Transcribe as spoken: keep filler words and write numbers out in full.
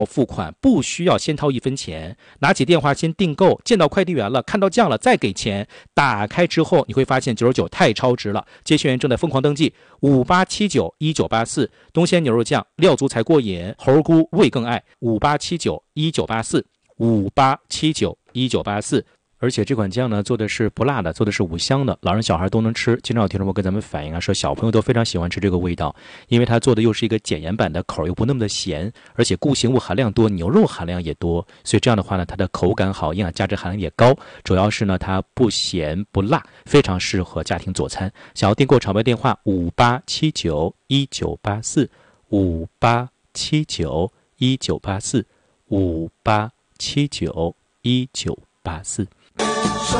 付款，不需要先掏一分钱，拿起电话先订购，见到快递员了，看到酱了再给钱。打开之后你会发现九十九太超值了，接线员正在疯狂登记。五八七九一九八四，东鲜牛肉酱料足才过瘾，猴菇味更爱。五八七九一九八四，五八七九一九八四。而且这款酱呢，做的是不辣的，做的是五香的，老人小孩都能吃。经常有听众朋友跟咱们反映啊，说小朋友都非常喜欢吃这个味道，因为它做的又是一个减盐版的，口又不那么的咸，而且固形物含量多，牛肉含量也多，所以这样的话呢，它的口感好，营养价值含量也高。主要是呢，它不咸不辣，非常适合家庭佐餐。想要订购场外电话五八七九一九八四，五八七九一九八四，五八七九一九八四。